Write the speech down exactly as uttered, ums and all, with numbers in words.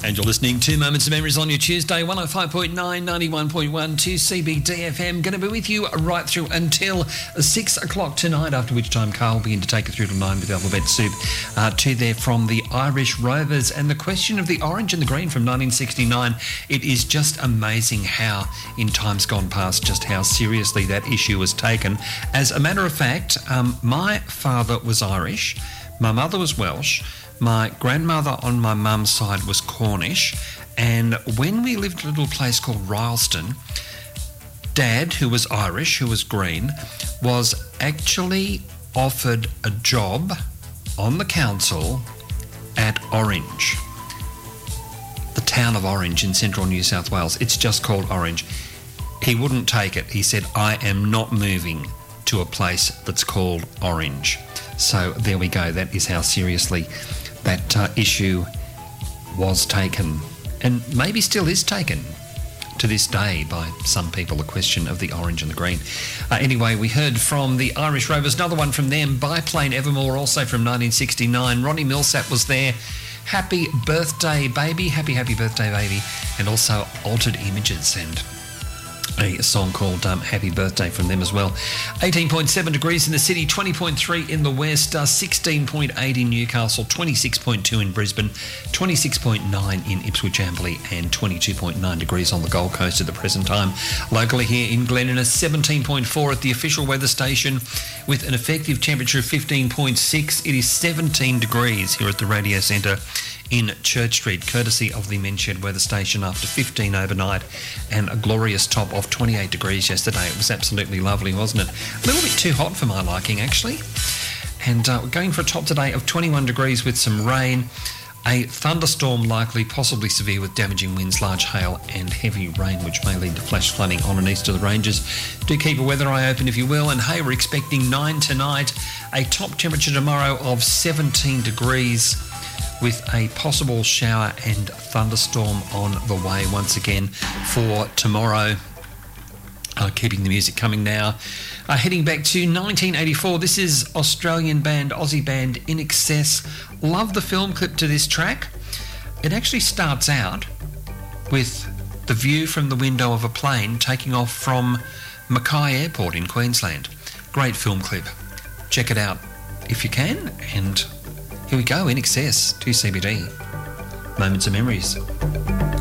And you're listening to Moments of Memories on your Tuesday, one oh five point nine, ninety-one point one to C B D F M. Going to be with you right through until six o'clock tonight, after which time Carl will begin to take you through to nine with Alphabet Soup. Uh, two there from the Irish Rovers. And the question of the orange and the green from nineteen sixty-nine. It is just amazing how, in times gone past, just how seriously that issue was taken. As a matter of fact, um, my father was Irish, my mother was Welsh, my grandmother on my mum's side was Cornish, and when we lived in a little place called Rylstone, Dad, who was Irish, who was green, was actually offered a job on the council at Orange, the town of Orange in central New South Wales. It's just called Orange. He wouldn't take it. He said, I am not moving to a place that's called Orange. So there we go. That is how seriously that uh, issue was taken, and maybe still is taken to this day by some people, the question of the orange and the green. Uh, anyway, we heard from the Irish Rovers, another one from them, Biplane Evermore, also from nineteen sixty-nine. Ronnie Millsap was there. Happy Birthday Baby, Happy Happy Birthday Baby, and also Altered Images and a song called um, Happy Birthday from them as well. eighteen point seven degrees in the city, twenty point three in the west, uh, sixteen point eight in Newcastle, twenty-six point two in Brisbane, twenty-six point nine in Ipswich Amberley, and twenty-two point nine degrees on the Gold Coast at the present time. Locally here in Glen Innes, seventeen point four at the official weather station with an effective temperature of fifteen point six. It is seventeen degrees here at the Radio Centre in Church Street, courtesy of the Menshed weather station, after fifteen overnight and a glorious top of twenty-eight degrees yesterday. It was absolutely lovely, wasn't it? A little bit too hot for my liking, actually. And uh, we're going for a top today of twenty-one degrees with some rain, a thunderstorm likely, possibly severe, with damaging winds, large hail and heavy rain, which may lead to flash flooding on and east of the ranges. Do keep a weather eye open if you will. And hey, we're expecting nine tonight, a top temperature tomorrow of seventeen degrees, with a possible shower and thunderstorm on the way once again for tomorrow. Uh, keeping the music coming now. Uh, heading back to nineteen eighty-four, this is Australian band, Aussie band, In Excess. Love the film clip to this track. It actually starts out with the view from the window of a plane taking off from Mackay Airport in Queensland. Great film clip. Check it out if you can, and here we go, In Excess to C B D. Moments of Memories.